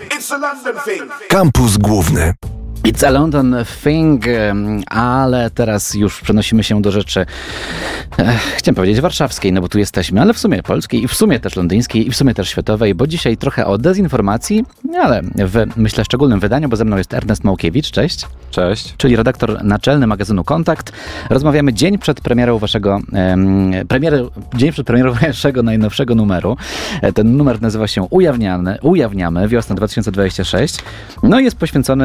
Kampus Główny. It's a London thing, ale teraz już przenosimy się do rzeczy, chciałem powiedzieć warszawskiej, no bo tu jesteśmy, ale w sumie polskiej i w sumie też londyńskiej i w sumie też światowej, bo dzisiaj trochę o dezinformacji, ale w, myślę, szczególnym wydaniu, bo ze mną jest Ernest Małkiewicz, cześć. Cześć. Czyli redaktor naczelny magazynu Kontakt. Rozmawiamy dzień przed premierą waszego najnowszego numeru. Ten numer nazywa się Ujawniamy, wiosna 2026. No i jest poświęcony